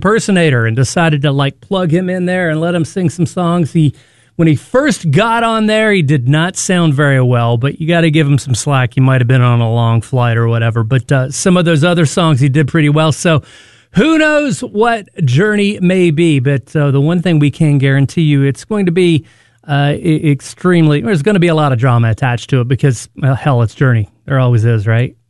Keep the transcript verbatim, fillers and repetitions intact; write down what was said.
impersonator and decided to like plug him in there and let him sing some songs. He, when he first got on there, he did not sound very well, but you got to give him some slack. He might have been on a long flight or whatever, but uh, some of those other songs he did pretty well. So who knows what Journey may be, but uh, the one thing we can guarantee you, it's going to be uh, extremely, there's going to be a lot of drama attached to it because, well, hell, it's Journey. There always is, right?